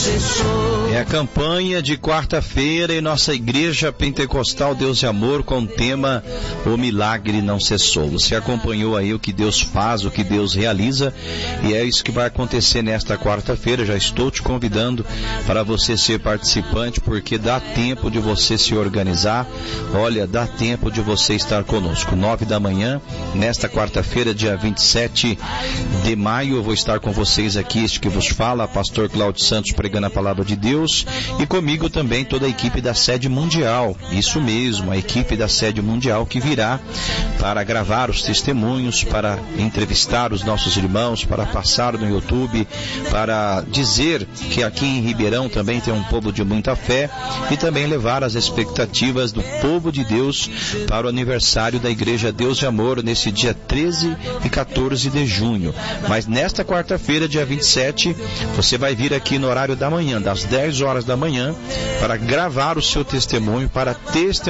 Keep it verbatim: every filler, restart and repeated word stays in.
É a campanha de quarta-feira em nossa Igreja Pentecostal Deus e Amor com o tema O Milagre Não Cessou. Você acompanhou aí o que Deus faz, o que Deus realiza, e é isso que vai acontecer nesta quarta-feira. Já estou te convidando para você ser participante, porque dá tempo de você se organizar. Olha, dá tempo de você estar conosco. Nove da manhã, nesta quarta-feira, dia vinte e sete de maio, eu vou estar com vocês aqui, este que vos fala, pastor Cláudio Santos, pregando a palavra de Deus. E comigo também toda a equipe da Sede Mundial, isso mesmo, a equipe da Sede Mundial que virá para gravar os testemunhos, para entrevistar os nossos irmãos, para passar no YouTube, para dizer que aqui em Ribeirão também tem um povo de muita fé e também levar as expectativas do povo de Deus para o aniversário da Igreja Deus e Amor nesse dia treze e quatorze de junho. Mas nesta quarta-feira, dia vinte e sete, você vai vir aqui no horário da manhã, das dez horas da manhã, para gravar o seu testemunho, para testemunhar